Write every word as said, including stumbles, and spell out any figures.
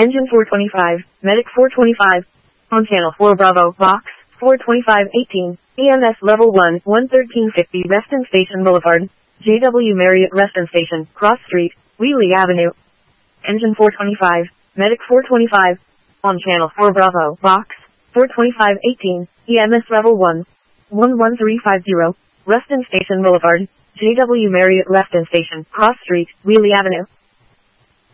Engine four twenty-five, Medic four twenty-five. On channel four Bravo, Box, four twenty-five eighteen, E M S Level one, one thirteen fifty Reston Station Boulevard, J W Marriott Reston Station, Cross Street, Wheelie Avenue. Engine four twenty-five, Medic four twenty-five. On channel four Bravo, Box, four twenty-five eighteen, E M S Level one, one one three five zero, Reston Station Boulevard, J W Marriott Reston Station, Cross Street, Wheelie Avenue.